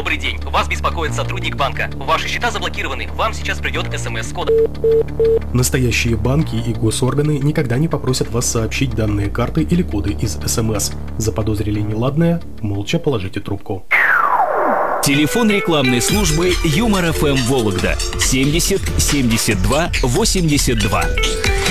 Добрый день. Вас беспокоит сотрудник банка. Ваши счета заблокированы. Вам сейчас придет СМС с кодом. Настоящие банки и госорганы никогда не попросят вас сообщить данные карты или коды из СМС. Заподозрили неладное? Молча положите трубку. Телефон рекламной службы Юмор ФМ Вологда 70 72 82.